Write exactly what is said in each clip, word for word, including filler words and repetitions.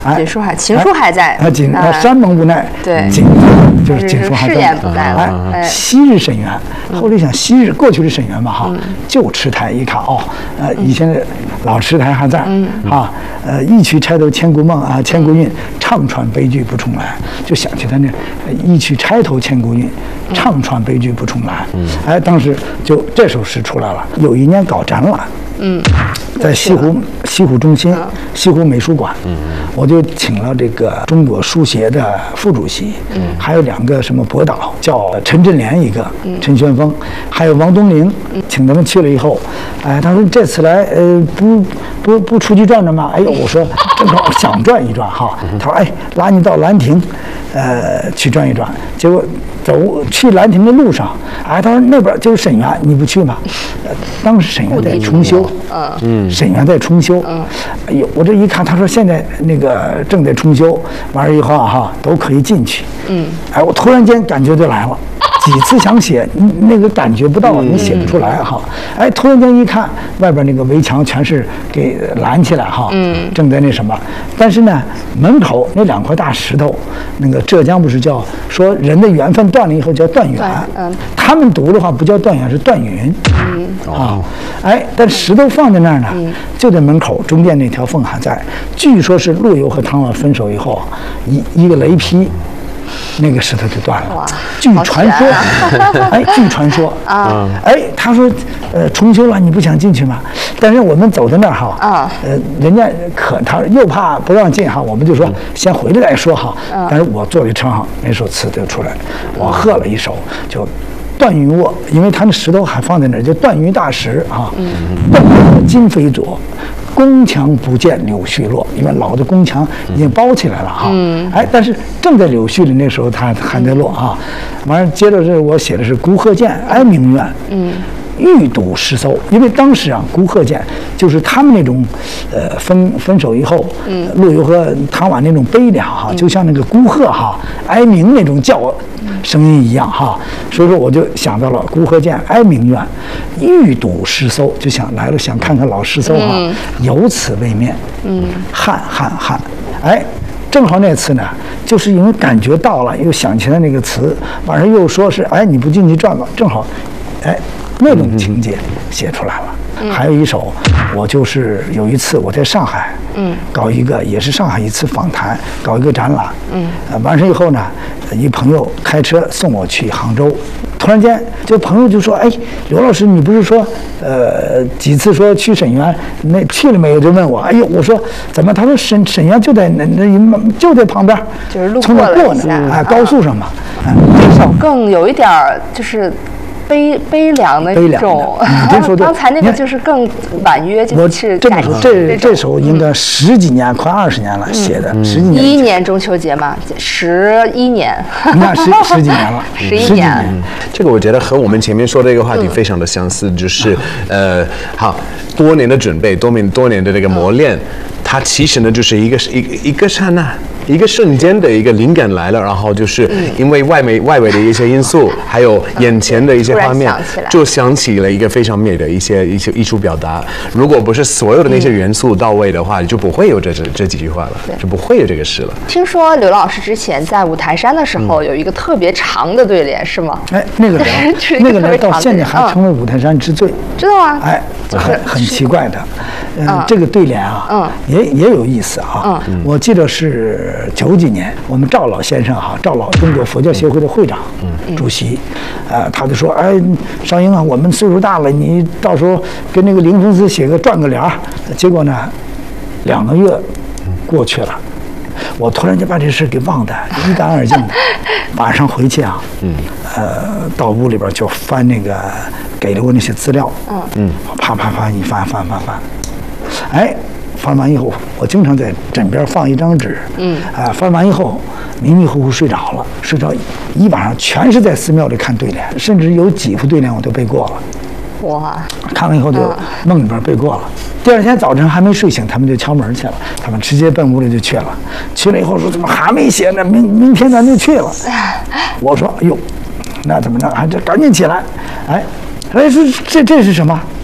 锦书还情书还在， 啊，锦啊山盟不奈， 对， 锦就是锦书还在， 誓言不在了。 哎，昔日沈园，后来想昔日过去的沈园嘛哈，旧池台一看哦，呃，以前的老池台还在，啊，呃，一曲钗头千古梦啊，千古韵，唱穿悲剧不重来，就想起他那一曲钗头千古韵，唱穿悲剧不重来，哎，当时就这首诗出来了。有一年搞展览。嗯，在西湖西湖中心、西湖美术馆，嗯，我就请了这个中国书协的副主席，嗯，还有两个什么博导，叫陈振莲一个，陈玄峰，还有王东林，请他们去了以后，哎，他说这次来，呃，不不不出去转转吗？哎呦，我说正好想转一转哈，他说哎，拉你到兰亭，呃，去转一转，结果走去兰亭的路上，哎，他说那边就是沈园，你不去吗？呃、当时沈园在重修。嗯，沈园在重修。嗯，哎呦，我这一看，他说现在那个正在重修，完了以后啊哈，都可以进去。嗯，哎，我突然间感觉就来了，几次想写，那个感觉不到，你写不出来哈。哎，突然间一看，外边那个围墙全是给拦起来哈。嗯，正在那什么，但是呢，门口那两块大石头，那个浙江不是叫说人的缘分断了以后叫断缘，嗯，他们读的话不叫断缘，是断云。嗯，啊，哎，但石头放在那儿呢，就在门口，中间那条缝还在。据说是陆游和唐婉分手以后，一一个雷劈。那个石头就断了。据传说，哎，据传说啊，哎，他说，呃，重修了，你不想进去吗？但是我们走到那儿哈，啊，呃，人家可他又怕不让进哈，我们就说先回来再说哈。但是我坐在车上，那首词就出来了，我喝了一首就。断云卧，因为他那石头还放在那儿，就断云大石啊。断云今非昨，宫墙不见柳絮落。因为老的宫墙已经包起来了哈。嗯。哎，但是正在柳絮里那时候，它还在落啊。完了，接着是我写的是孤鹤见，哀鸣怨。嗯。欲睹诗搜，因为当时啊，孤鹤见就是他们那种，呃，分分手以后，嗯，陆游和唐婉那种悲凉哈，就像那个孤鹤哈哀鸣那种叫声音一样哈，所以说我就想到了孤鹤见哀鸣怨，欲睹诗搜，就想来了想看看老诗搜哈，嗯、有此为面，嗯，汉汉汉，哎。正好那次呢，就是因为感觉到了，又想起来那个词，晚上又说是，哎，你不进去转吧？正好，哎，那种情节写出来了。嗯、还有一首，我就是有一次我在上海，嗯，搞一个也是上海一次访谈，搞一个展览，嗯，呃，完事以后呢，一朋友开车送我去杭州。突然间，就朋友就说：“哎，刘老师，你不是说，呃，几次说去沈园，那去了没有？”就问我。哎呦，我说怎么？他说沈沈园就在那那就在旁边， 就是路过了过呢，哎，高速上嘛。 这首更有一点就是悲悲凉的一种。刚才那个就是更婉约，就是感这这首应该十几年，快二十年了写的，十几年。 一一年中秋节嘛，十一年。 那十十几年了， 十一年。 这个我觉得和我们前面说的一个话题非常的相似，就是呃，好多年的准备，多年多年的这个磨练，它其实呢就是一个一一个刹那。一个瞬间的一个灵感来了，然后就是因为外围外围的一些因素，还有眼前的一些画面，就想起了一个非常美的一些一些艺术表达。如果不是所有的那些元素到位的话，就不会有这这这几句话了，就不会有这个诗了。 听说刘老师之前在五台山的时候有一个特别长的对联，是吗？ 哎，那个人，那个人到现在还成为五台山之最， 知道吗？ 哎，很很奇怪的，嗯，这个对联啊，嗯，也也有意思啊。嗯，我记得是。九几年，我们赵老先生哈，赵老中国佛教协会的会长、嗯、主席，呃，他就说，哎，少英啊，我们岁数大了，你到时候跟那个灵峰寺写个转个联儿。结果呢，两个月过去了，我突然就把这事给忘得一干二净的。晚上回去啊，嗯，呃，到屋里边就翻那个给了我那些资料，嗯嗯，啪啪啪一翻翻翻翻，哎。翻完以后，我经常在枕边放一张纸，嗯，啊，翻完以后迷迷糊糊睡着了，睡着一晚上全是在寺庙里看对联，甚至有几副对联我都背过了。哇！看完以后就梦里边背过了。第二天早晨还没睡醒，他们就敲门去了，他们直接奔屋里就去了。去了以后说怎么还没写呢？明明天咱就去了。我说哎呦，那怎么着？还这赶紧起来，哎。哎，说这这是什么？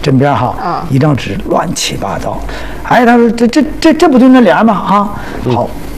枕边哈，一张纸乱七八糟。哎，他说这这这这不就那帘吗？啊，好。